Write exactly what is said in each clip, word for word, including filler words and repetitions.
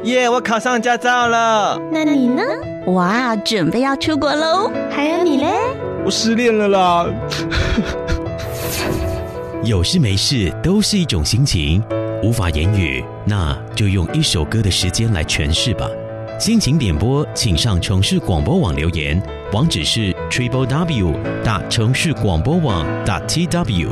耶，我考上驾照了。 那你呢？ 哇，准备要出国喽。 还有你嘞？ 我失恋了啦。 有事没事都是一种心情，无法言语，那就用一首歌的时间来诠释吧。心情点播，请上城市广播网留言，网址是 triple w 打城市广播网 t w。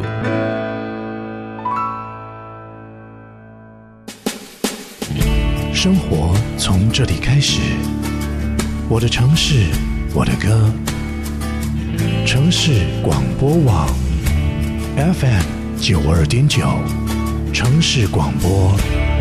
生活从这里开始，我的城市，我的歌，城市广播网 F M 九二点九，城市广播。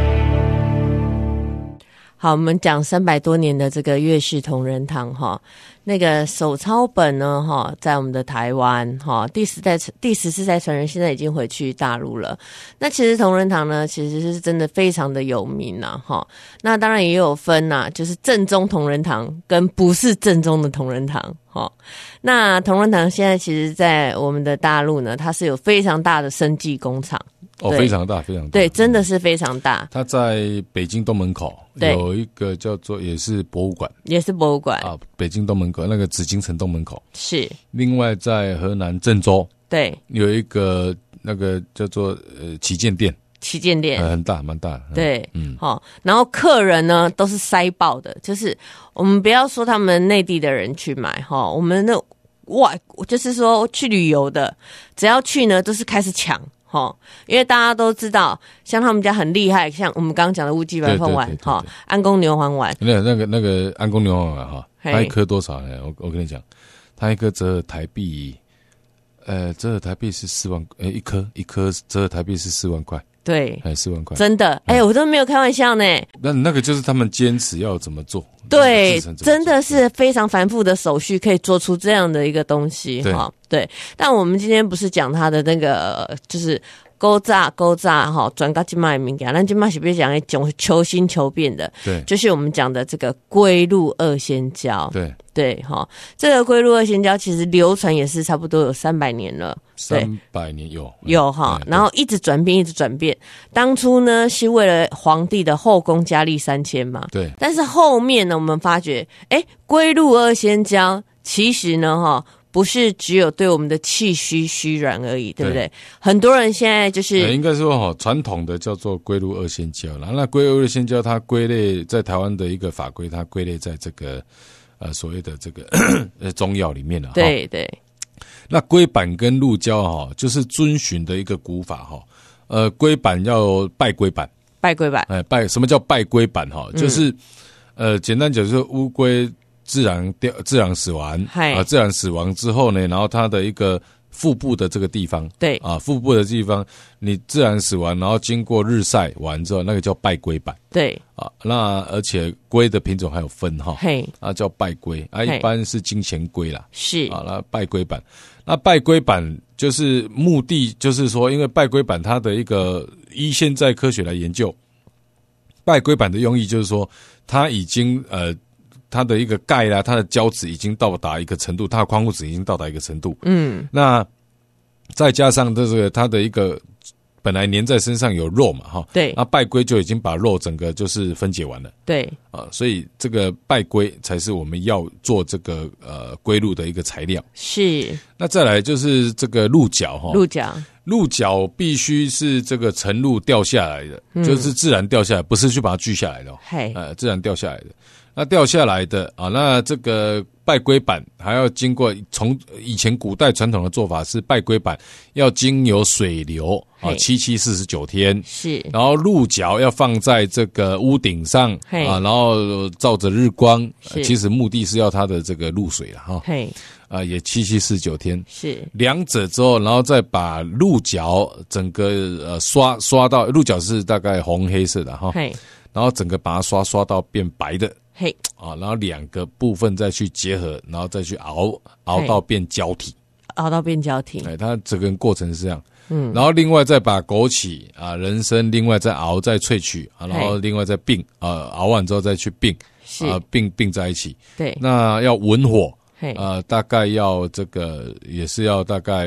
好，我们讲三百多年的这个岳氏同仁堂哈，那个手抄本呢哈，在我们的台湾哈，第十代第十四代传人现在已经回去大陆了。那其实同仁堂呢，其实是真的非常的有名呐哈。那当然也有分呐，就是正宗同仁堂跟不是正宗的同仁堂哈。那同仁堂现在其实在我们的大陆呢，它是有非常大的生技工厂。 哦，非常大，非常大， 对，真的是非常大。 它在北京东门口有一个叫做也是博物馆， 也是博物馆啊，北京东门口那个紫禁城东门口是。 另外在河南郑州， 对， 有一个那个叫做呃旗舰店， 旗舰店、 呃、很大，蛮大的。 对，嗯，好，然后客人呢都是塞爆的，就是我们不要说他们内地的人去买哈，我们的哇，就是说去旅游的，只要去呢都是开始抢。齁，因为大家都知道，像他们家很厉害，像我们刚刚讲的乌鸡白凤丸，齁，安宫牛黄丸。 那那个那个安宫牛黄丸哈，它一颗多少呢？我我跟你讲，它一颗折合台币，呃，折合台币是四万，呃，一颗一颗折合台币是四万块。 对， 哎，四万块， 真的，哎、欸，我都没有开玩笑呢。 那那个就是他们坚持要怎么做， 对，真的是非常繁复的手续，可以做出这样的一个东西哈。对，但我们今天不是讲它的那个，就是勾炸勾炸哈，转到今麦物件，咱今麦是不是讲一种求新求变的？ 对， 就是我们讲的这个龟鹿二仙胶。 对对哈，这个龟鹿二仙胶其实流传也是差不多有三百年了。 三百年有有哈，然后一直转变，一直转变。当初呢是为了皇帝的后宫佳丽三千嘛， 对。 但是后面呢，我们发觉，哎，龟鹿二仙胶其实呢，哈，不是只有对我们的气虚虚软而已，对不对？对，很多人现在就是， 呃、应该说哈，传统的叫做龟鹿二仙胶啦。那龟鹿二仙胶它归类在台湾的一个法规，它归类在这个呃所谓的这个呃中药里面了。 对对。 那龟板跟鹿胶哈，就是遵循的一个古法哈。呃，龟板要拜龟板， 拜龟板， 哎，拜什么叫拜龟板哈？就是、嗯、呃，简单讲就是乌龟自然掉、自然死亡啊，自然死亡之后呢，然后它的一个腹部的这个地方， 对啊，腹部的地方你自然死亡，然后经过日晒完之后，那个叫拜龟板。 对啊，那而且龟的品种还有分哈， 嘿， 啊叫拜龟啊，一般是金钱龟啦， 是啊，那拜龟板，那拜龟板就是目的就是说，因为拜龟板它的一个依现在科学来研究，拜龟板的用意就是说，它已经呃。它的一个钙啦，它的胶质已经到达一个程度，它的矿物质已经到达一个程度。嗯，那再加上这个它的一个本来粘在身上有肉嘛，哈， 对， 那拜龟就已经把肉整个就是分解完了。 对啊，所以这个拜龟才是我们要做这个呃龟鹿的一个材料。 是， 那再来就是这个鹿角哈， 鹿角。 鹿角必须是这个晨鹿掉下来的，嗯、就是自然掉下来，不是去把它锯下来的、哦， 嘿， 呃，自然掉下来的。那掉下来的啊，那这个拜龟板还要经过从以前古代传统的做法是拜龟板要经由水流啊，七七四十九天是， 然后鹿角要放在这个屋顶上啊，然后照着日光，其实目的是要它的这个露水了哈，嘿。啊，也七七四十九天是两者之后，然后再把鹿角整个呃刷刷到鹿角是大概红黑色的哈，然后整个把它刷刷到变白的， 嘿啊，然后两个部分再去结合，然后再去熬熬到变胶体， 熬到变胶体， 哎，它整个过程是这样，嗯，然后另外再把枸杞啊、人参，另外再熬再萃取啊，然后另外再并啊，熬完之后再去并啊，并并在一起， 对， 那要文火。呃，大概要这个也是要大概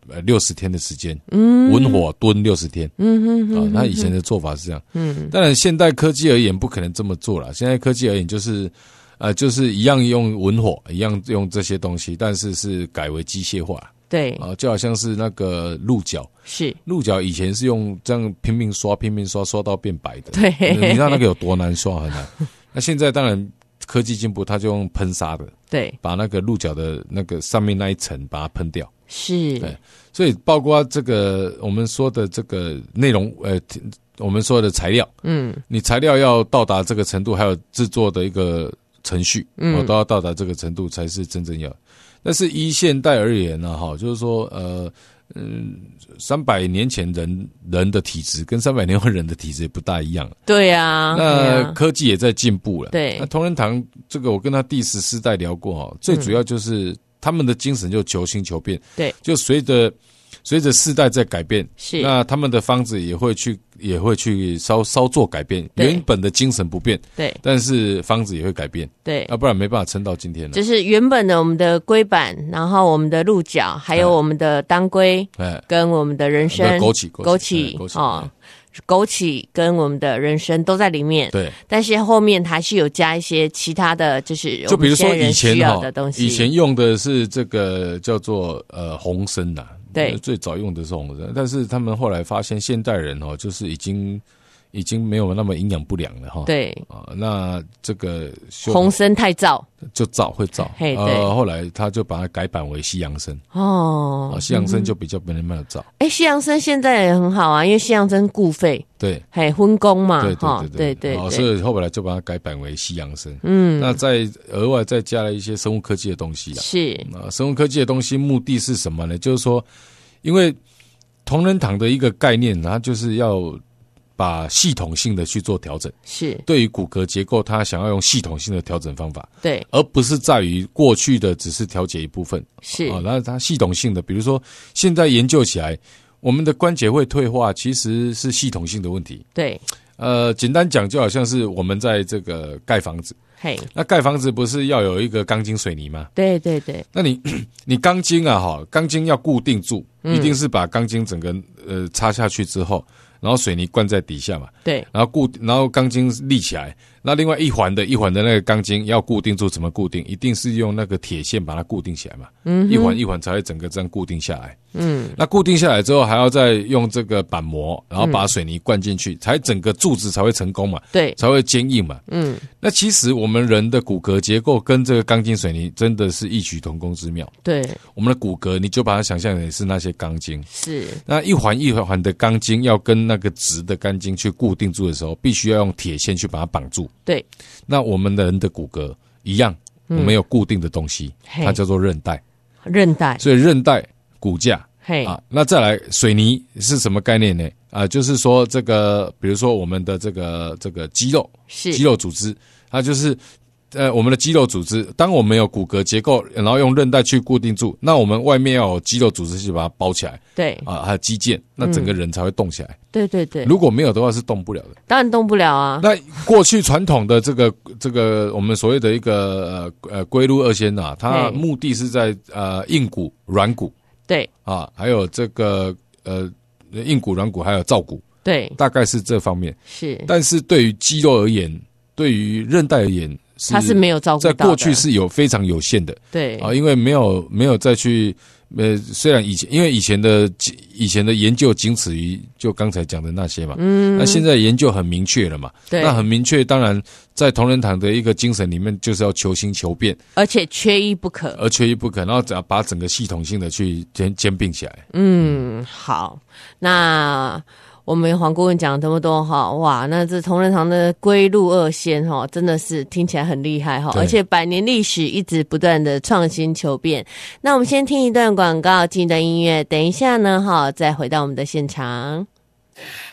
呃六十天的时间，嗯，文火炖六十天，嗯哼哼，啊，那以前的做法是这样，嗯，当然现代科技而言不可能这么做了，现在科技而言就是呃就是一样用文火，一样用这些东西，但是是改为机械化。 对啊，就好像是那个鹿角， 是鹿角以前是用这样拼命刷、拼命刷，刷到变白的。 对， 你知道那个有多难刷，很难。那现在当然科技进步，它就用喷砂的， 对， 把那个鹿角的那个上面那一层把它喷掉。 是， 对，所以包括这个我们说的这个内容，呃，我们说的材料，嗯，你材料要到达这个程度，还有制作的一个程序，嗯、哦，都要到达这个程度才是真正要。但是依现代而言呢，哈，就是说，呃，嗯，三百年前人人的体质跟三百年后人的体质也不大一样。 对啊， 那科技也在进步了。 对， 那同仁堂这个，我跟他第十四代聊过哈，最主要就是他们的精神就求新求变。对，就随着随着世代在改变，是那他们的方子也会去也会去稍稍做改变，原本的精神不变，对，但是方子也会改变，对，要、啊、不然没办法撑到今天了。 就是原本的我们的龟板，然后我们的鹿角，还有我们的当归，哎，跟我们的人参、 枸杞、 枸杞、枸杞哦。枸杞跟我们的人参都在里面，对，但是后面还是有加一些其他的，就是就比如说以前哈， 以前用的是这个叫做呃红参呐， 对， 最早用的是红参，但是他们后来发现现代人哦，就是已经已经没有那么营养不良了哈，对啊，那这个红参太燥， 就燥会燥，嘿，对，呃，后来他就把它改版为西洋参哦，啊，西洋参就比较没那么燥。 哎、欸，西洋参现在也很好啊，因为西洋参固肺，对，还分工嘛， 对对对对对，所以后来就把它改版为西洋参。嗯，那再额外再加了一些生物科技的东西啦。是啊，生物科技的东西目的是什么呢？就是说，因为同仁堂的一个概念，它就是要把系统性的去做调整，是对于骨骼结构，它想要用系统性的调整方法，对，而不是在于过去的只是调节一部分，是啊，然后它系统性的，比如说现在研究起来，我们的关节会退化，其实是系统性的问题，对，呃，简单讲就好像是我们在这个盖房子，嘿，那盖房子不是要有一个钢筋水泥吗？对对对，那你你钢筋啊，哈，钢筋要固定住，嗯、一定是把钢筋整个呃插下去之后。然后水泥灌在底下嘛，对，然后固，然后钢筋立起来，那另外一环的一环的那个钢筋要固定住，怎么固定？一定是用那个铁线把它固定起来嘛，嗯，一环一环才会整个这样固定下来，嗯，那固定下来之后还要再用这个板模，然后把水泥灌进去，嗯、才整个柱子才会成功嘛，对，才会坚硬嘛，嗯，那其实我们人的骨骼结构跟这个钢筋水泥真的是异曲同工之妙，对，我们的骨骼你就把它想象成是那些钢筋，是，那一环一环的钢筋要跟那个直的钢筋去固定住的时候，必须要用铁线去把它绑住。对，那我们的人的骨骼一样，嗯、我们有固定的东西，它叫做韧带。韧带，所以韧带、骨架，嘿啊，那再来水泥是什么概念呢？啊，就是说这个，比如说我们的这个这个肌肉，是肌肉组织，它就是。呃，我们的肌肉组织，当我们有骨骼结构，然后用韧带去固定住，那我们外面要有肌肉组织去把它包起来，对啊，还有肌腱，那整个人才会动起来。嗯、对对对，如果没有的话是动不了的， 当然动不了啊。 那过去传统的这个这个我们所谓的一个呃呃龟鹿二仙啊，它目的是在呃硬骨、软骨，对啊，还有这个呃硬骨、软骨还有造骨，对，大概是这方面。是，但是对于肌肉而言，对于韧带而言。 它是没有照顾到的， 在过去是有非常有限的，对啊，因为没有没有再去呃，虽然以前因为以前的以前的研究仅此于就刚才讲的那些嘛，嗯，那现在研究很明确了嘛，对，那很明确，当然在同仁堂的一个精神里面，就是要求新求变， 而且缺一不可， 而缺一不可，然后把整个系统性的去兼兼并起来。 嗯，好，那。我们黄顾问讲这么多哈，哇，那这同仁堂的龟鹿二仙哈，真的是听起来很厉害哈，而且百年历史一直不断的创新求变。那我们先听一段广告，听一段音乐，等一下呢哈，再回到我们的现场。